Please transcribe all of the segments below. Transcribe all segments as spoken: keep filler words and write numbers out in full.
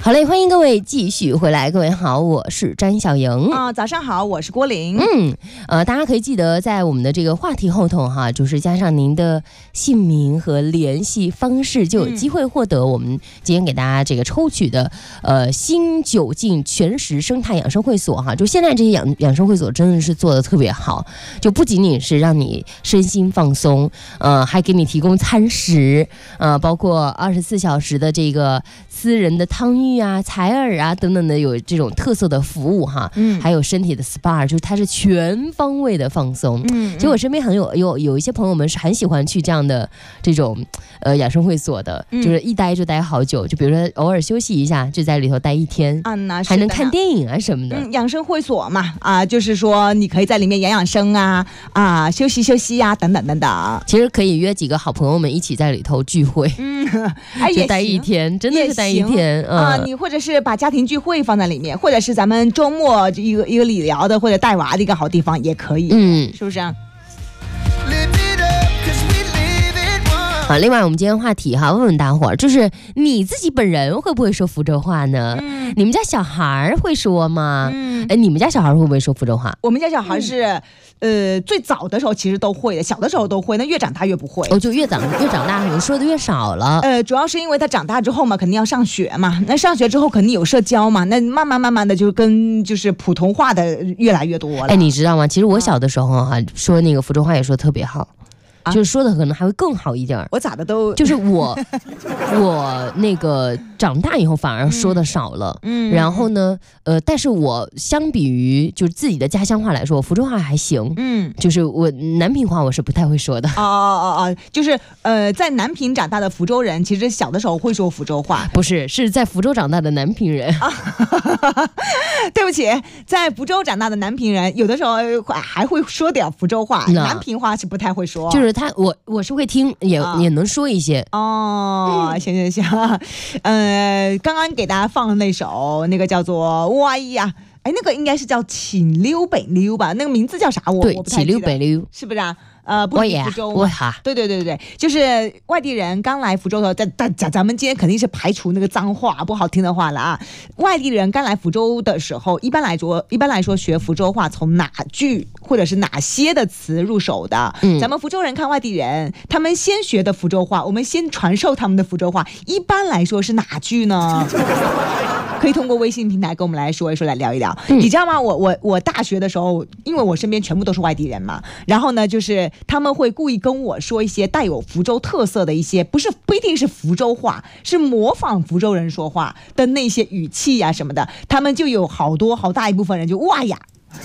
好嘞，欢迎各位继续回来。各位好，我是詹小莹啊、呃，早上好，我是郭玲。 嗯，呃，大家可以记得在我们的这个话题后头哈，就是加上您的姓名和联系方式，就有机会获得我们今天给大家这个抽取的呃新九境全食生态养生会所哈。就现在这些养养生会所真的是做的特别好，就不仅仅是让你身心放松，呃，还给你提供餐食，呃，包括二十四小时的这个私人的汤浴啊、采耳啊等等的，有这种特色的服务哈。嗯，还有身体的 S P A， 就是它是全方位的放松。嗯，其实我身边很有有有一些朋友们是很喜欢去这样的这种呃养生会所的，嗯、就是一待就待好久，就比如说偶尔休息一下，就在里头待一天啊，那还能看电影啊什么的。 嗯，养生会所嘛，啊，就是说你可以在里面养养生啊，啊，休息休息呀、啊，等等等等。 其实可以约几个好朋友们一起在里头聚会，嗯，哎，就待一天，真的是待一天啊、嗯呃。你或者是把家庭聚会放在里面，或者是咱们周末一个一个理疗的或者带娃的一个好地方也可以，嗯，是不是啊？ 好，另外我们今天话题哈，问问大伙儿，就是你自己本人会不会说福州话呢？嗯，你们家小孩会说吗？嗯，哎，你们家小孩会不会说福州话？ 我们家小孩是，嗯、呃，最早的时候其实都会的，小的时候都会，那越长大越不会。 哦，就越长越长大，可能说的越少了。 呃，主要是因为他长大之后嘛，肯定要上学嘛，那上学之后肯定有社交嘛，那慢慢慢慢的就跟就是普通话的越来越多了。 哎，你知道吗？其实我小的时候哈、啊，说那个福州话也说特别好。就是说的可能还会更好一点。 我咋的都就是我我那个长大以后反而说的少了，嗯，然后呢，呃，但是我相比于就是自己的家乡话来说，福州话还行，嗯，就是我南平话我是不太会说的。 哦哦哦哦，就是呃，在南平长大的福州人，其实小的时候会说福州话， 不是，是在福州长大的南平人。啊、 对不起，在福州长大的南平人，有的时候还会说点福州话，南平话是不太会说， 就是。他我我是会听，也、啊、也能说一些哦。嗯、行行行，呃，刚刚给大家放的那首，那个叫做《哇呀》，哎，那个应该是叫《请溜北溜》吧？那个名字叫啥？我对， 我不太记得。 请溜北溜， 是不是啊？呃，不是福州嘛？对对对对，就是外地人刚来福州的时候，咱咱咱们今天肯定是排除那个脏话不好听的话了啊。外地人刚来福州的时候，一般来说，一般来说学福州话从哪句或者是哪些的词入手的？嗯，咱们福州人看外地人，他们先学的福州话，我们先传授他们的福州话，一般来说是哪句呢？可以通过微信平台跟我们来说一说，来聊一聊。嗯、你知道吗？我我我大学的时候，因为我身边全部都是外地人嘛，然后呢，就是他们会故意跟我说一些带有福州特色的一些，不是不一定是福州话，是模仿福州人说话的那些语气呀、啊、什么的，他们就有好多好大一部分人就哇呀，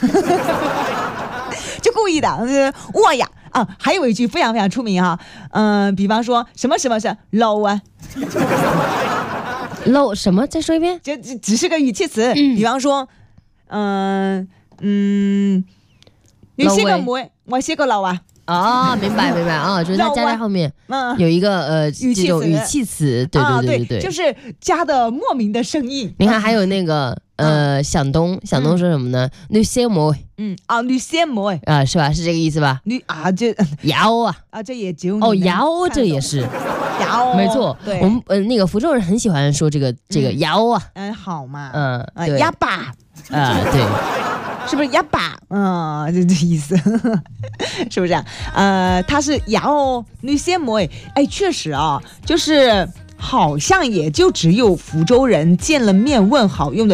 就故意的，呃、哇呀啊！还有一句非常非常出名哈、啊，嗯、呃，比方说什么什么是 low 啊。 漏什么？再说一遍。 就只只是个语气词，嗯、比方说，嗯、呃、嗯，你写个妹，我写个老啊。 哦，明白明白啊、哦，就是它加在后面有一个呃语这种语气词，对对对对对， 啊、对就是加的莫名的声音。 你看还有那个呃响东，响东说什么呢？女写妹， 嗯啊，女写妹啊，是吧？是这个意思吧？ 女啊，这摇啊啊，这也只有哦摇，这也是。 摇， 没错，对，我们呃那个福州人很喜欢说这个这个摇啊， 嗯，好嘛， 嗯， 对，哑巴啊，对， 是不是哑巴？嗯，这这意思，是不是、啊？呃，他是摇女写妹，哎，确实啊，就是好像也就只有福州人见了面问好用的。